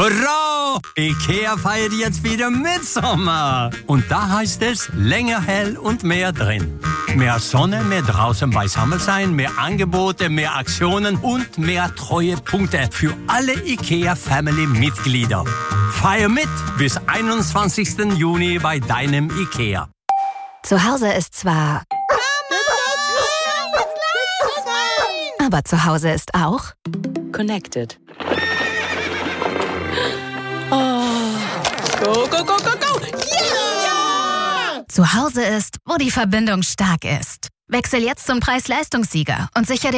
Hurra! IKEA feiert jetzt wieder Mitsommer. Und da heißt es, länger hell und mehr drin. Mehr Sonne, mehr draußen beisammen sein, mehr Angebote, mehr Aktionen und mehr Treuepunkte für alle IKEA-Family-Mitglieder. Feier mit bis 21. Juni bei deinem IKEA. Zu Hause ist zwar... Aber zu Hause ist auch... Connected. Oh. Go, go, go, go, go! Ja! Zu Hause ist, wo die Verbindung stark ist. Wechsel jetzt zum Preis-Leistungssieger und sichere